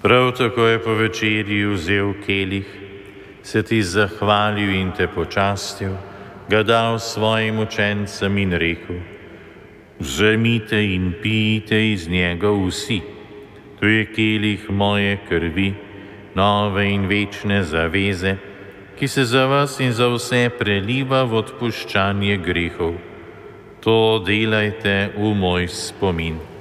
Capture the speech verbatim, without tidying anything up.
Prav tako je po večerji vzel kelih, se ti zahvalil in te počastil, ga dal svojim učencem in rekel: Vzemite in pijte iz njega vsi, to je kelih moje krvi, nove in večne zaveze, ki se za vas in za vse preliva v odpuščanje grehov. To delajte v moj spomin.